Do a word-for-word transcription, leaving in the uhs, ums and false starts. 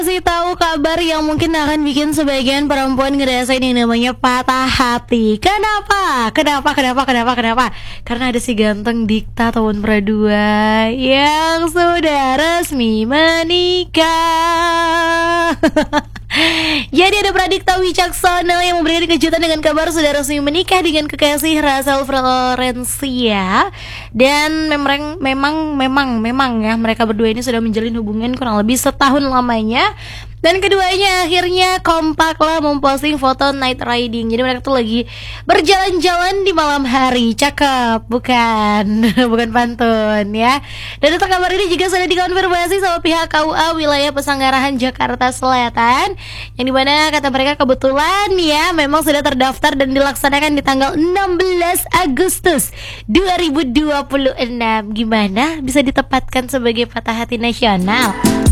Kasih tahu kabar yang mungkin akan bikin sebagian perempuan ngerasain yang namanya patah hati. Kenapa? Kenapa? Kenapa? Kenapa? Kenapa? Karena ada si ganteng Dikta tahun Pradua yang sudah resmi menikah. Jadi ada Pradikta Wicaksono yang memberikan kejutan dengan kabar sudah resmi menikah dengan kekasih Rachel Florencia. Dan memang memang memang memang ya mereka berdua ini sudah menjalin hubungan kurang lebih setahun lamanya. Dan keduanya akhirnya kompak lah memposting foto night riding. Jadi mereka tuh lagi berjalan-jalan di malam hari. Cakep, bukan? Bukan pantun ya. Dan untuk kabar ini juga sudah dikonfirmasi sama pihak K U A wilayah Pesanggerahan Jakarta Selatan, yang dimana kata mereka kebetulan ya memang sudah terdaftar dan dilaksanakan di tanggal enam belas Agustus dua ribu dua puluh enam. Gimana bisa ditempatkan sebagai patah hati nasional?